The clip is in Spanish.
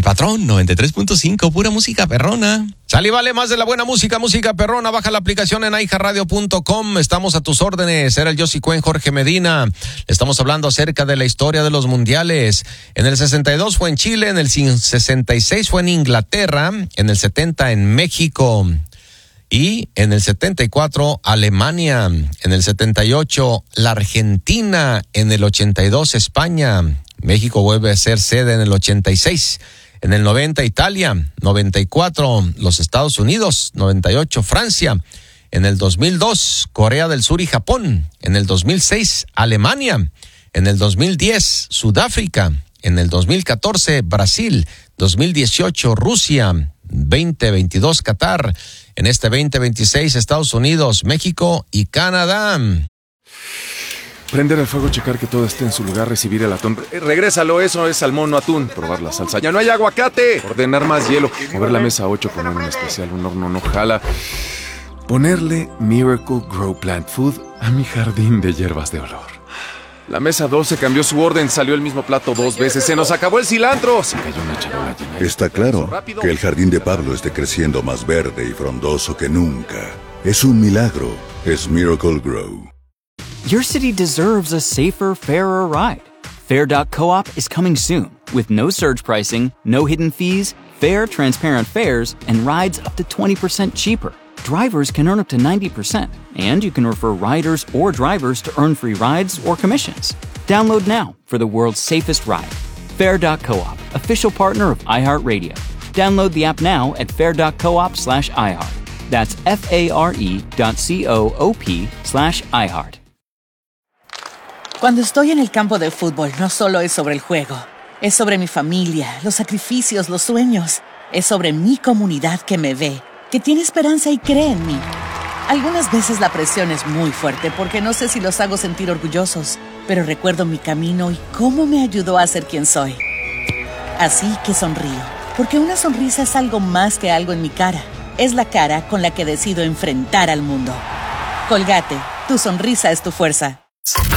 Patrón 93.5, pura música perrona. Sal y vale más de la buena música, música perrona. Baja la aplicación en iHeartRadio.com. Estamos a tus órdenes. Era el Yossi Cuen, Jorge Medina. Estamos hablando acerca de la historia de los mundiales. En el 62 fue en Chile, en el 66 fue en Inglaterra, en el 70 en México y en el 74 Alemania, en el 78 la Argentina, en el 82 España. México vuelve a ser sede en el 86. En el 90 Italia, 94 los Estados Unidos, 98 Francia, en el 2002 Corea del Sur y Japón, en el 2006 Alemania, en el 2010 Sudáfrica, en el 2014 Brasil, 2018 Rusia, 2022 Qatar, en este 2026 Estados Unidos, México y Canadá. Prender el fuego, checar que todo esté en su lugar, recibir el atún. Regrésalo, eso es salmón, no atún. Probar la salsa. ¡Ya no hay aguacate! Ordenar más hielo. Mover la mesa 8, poner un especial, un horno no jala. Ponerle Miracle Grow Plant Food a mi jardín de hierbas de olor. La mesa 12 cambió su orden, salió el mismo plato 2 veces. ¡Se nos acabó el cilantro! Se cayó una charola llena. Está claro que el jardín de Pablo esté creciendo más verde y frondoso que nunca. Es un milagro. Es Miracle Grow. Your city deserves a safer, fairer ride. Fair.coop is coming soon with no surge pricing, no hidden fees, fair, transparent fares, and rides up to 20% cheaper. Drivers can earn up to 90%, and you can refer riders or drivers to earn free rides or commissions. Download now for the world's safest ride. Fair.coop, official partner of iHeartRadio. Download the app now at fair.coop/iHeart. That's FARE.coop/iHeart. Cuando estoy en el campo de fútbol, no solo es sobre el juego. Es sobre mi familia, los sacrificios, los sueños. Es sobre mi comunidad que me ve, que tiene esperanza y cree en mí. Algunas veces la presión es muy fuerte porque no sé si los hago sentir orgullosos, pero recuerdo mi camino y cómo me ayudó a ser quien soy. Así que sonrío, porque una sonrisa es algo más que algo en mi cara. Es la cara con la que decido enfrentar al mundo. Colgate, tu sonrisa es tu fuerza.